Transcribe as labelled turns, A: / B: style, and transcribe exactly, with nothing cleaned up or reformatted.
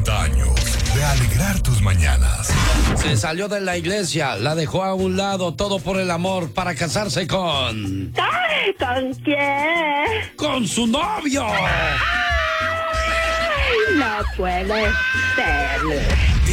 A: cincuenta años de alegrar tus mañanas.
B: Se salió de la iglesia, la dejó a un lado, todo por el amor, para casarse con...
C: ¡Ay! ¿Con quién?
B: ¡Con su novio!
C: ¡Ay! No puede ser.